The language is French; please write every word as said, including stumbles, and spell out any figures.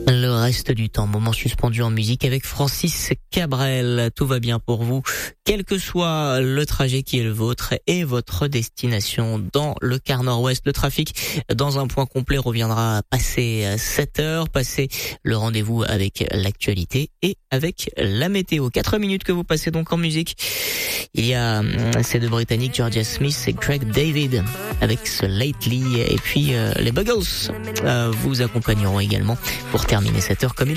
Le reste du temps, moment suspendu en musique avec Francis Cabrel. Tout va bien pour vous, quel que soit le trajet qui est le vôtre et votre destination dans le quart nord-ouest. Le trafic, dans un point complet, reviendra passer sept heures, passer le rendez-vous avec l'actualité et avec la météo. Quatre minutes que vous passez donc en musique. Il y a ces deux Britanniques, Georgia Smith et Craig David, avec ce Lately, et puis euh, les Buggles euh, vous accompagneront également pour terminer cette heure comme il